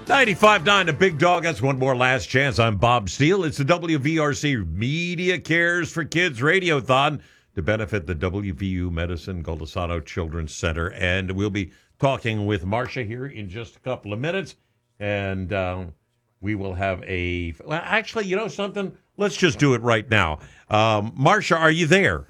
95.9 The Big Dog. That's one more last chance. I'm Bob Steele. It's the WVRC Media Cares for Kids Radiothon to benefit the WVU Medicine Golisano Children's Center. And we'll be talking with Marcia here in just a couple of minutes. And we will have well, actually, you know something? Let's just do it right now. Marcia, are you there?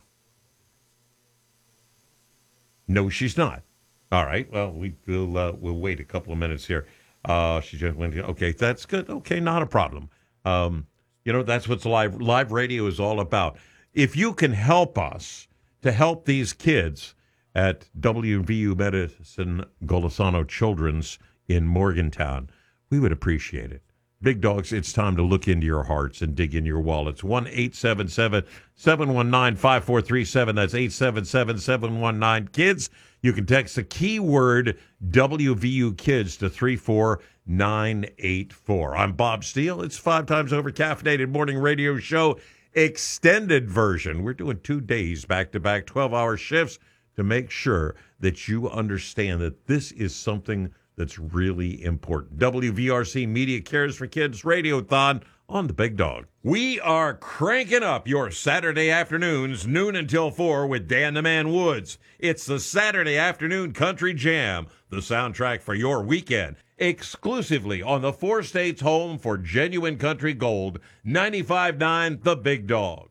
No, she's not. All right. Well, we'll wait a couple of minutes here. She just went. Okay, that's good. Okay, not a problem. That's what live radio is all about. If you can help us to help these kids at WVU Medicine Golisano Children's in Morgantown, we would appreciate it. Big dogs, it's time to look into your hearts and dig in your wallets. 1-877-719-5437. That's 877-719-KIDS. You can text the keyword WVU Kids to 34984. I'm Bob Steele. It's 5 times over caffeinated morning radio show extended version. We're doing 2 days back-to-back 12-hour shifts to make sure that you understand that this is something that's really important. WVRC Media Cares for Kids Radiothon on the Big Dog. We are cranking up your Saturday afternoons, noon until 4 with Dan the Man Woods. It's the Saturday Afternoon Country Jam, the soundtrack for your weekend, exclusively on the 4 states home for genuine country gold, 95.9 The Big Dog.